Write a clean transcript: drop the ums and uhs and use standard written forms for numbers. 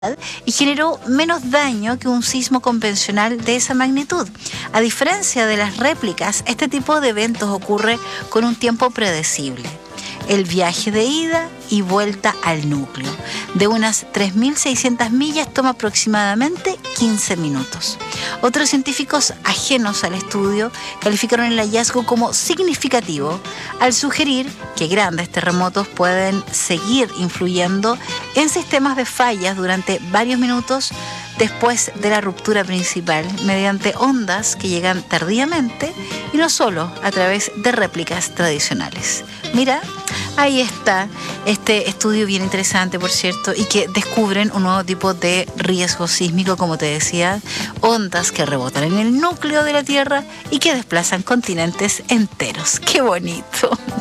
y generó menos daño que un sismo convencional de esa magnitud. A diferencia de las réplicas, este tipo de eventos ocurre con un tiempo predecible. El viaje de ida y vuelta al núcleo de unas 3.600 millas toma aproximadamente 15 minutos. Otros científicos ajenos al estudio calificaron el hallazgo como significativo al sugerir que grandes terremotos pueden seguir influyendo en sistemas de fallas durante varios minutos después de la ruptura principal, mediante ondas que llegan tardíamente y no solo a través de réplicas tradicionales. Mira, ahí está este estudio bien interesante, por cierto, y que descubren un nuevo tipo de riesgo sísmico, como te decía, ondas que rebotan en el núcleo de la Tierra y que desplazan continentes enteros. ¡Qué bonito!